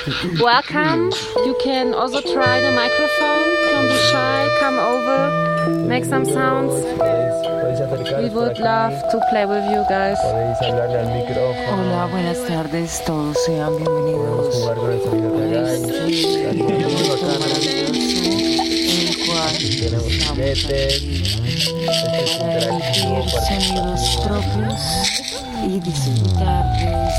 Welcome. You can also try the microphone. Don't be shy. Come over. Make some sounds. We would love to play with you guys. Podéis hablarle al micrófono. Hola, buenas tardes, todos sean Podemos bienvenidos jugar con el sonido que hagáis. Está todo muy bacano. Tenemos juguetes. Este es interactivo, emitir sonidos participativo. propios y disfrutar de